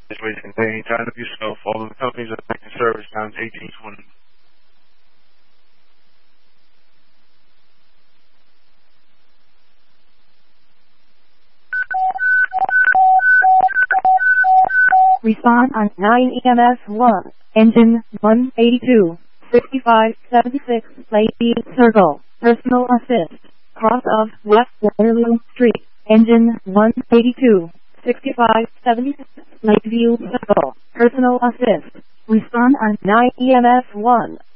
This way you can stay inside of yourself. All of the companies are taking service times 1820. Respond on 9 EMS 1, engine 182, 6576, Lady Circle, personal assist, cross of West Waterloo Street, engine 182, 6576, Lakeview Circle, personal assist. Respond on 9 EMS 1.